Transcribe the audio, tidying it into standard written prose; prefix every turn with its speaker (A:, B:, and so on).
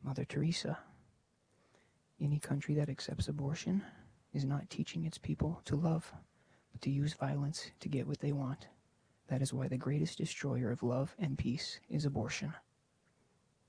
A: Mother Teresa. Any country that accepts abortion is not teaching its people to love, but to use violence to get what they want. That is why the greatest destroyer of love and peace is abortion.